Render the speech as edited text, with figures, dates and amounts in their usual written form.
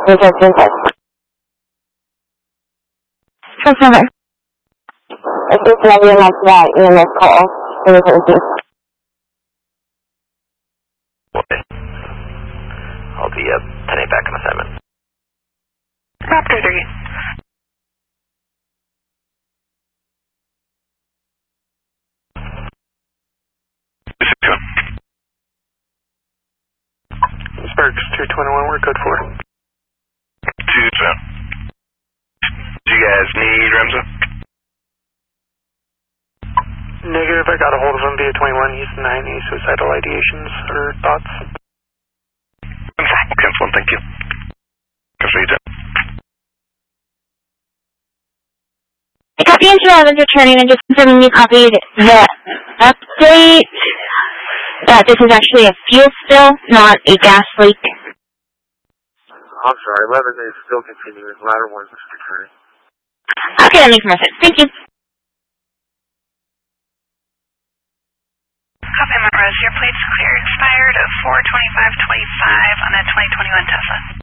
Transformer. It's just letting you know that EMS call. I'll be 10-8 back on assignment. Raptor 3. Sparks 221, we're code 4. 2-10. Do you guys need Remza? Negative, I got a hold of him via 21. He's denying any suicidal ideations or thoughts. Cancel, thank you. Cancel you, 10. I copy into 11 returning and just confirming you copied the update. That this is actually a fuel spill, not a gas leak. I'm sorry, 11 is still continuing. Ladder 1 is returning. Okay, that makes more sense. Thank you. Copy, Memorize. Your plate's clear. Expired at 4/25/25 on a 2021 Tesla.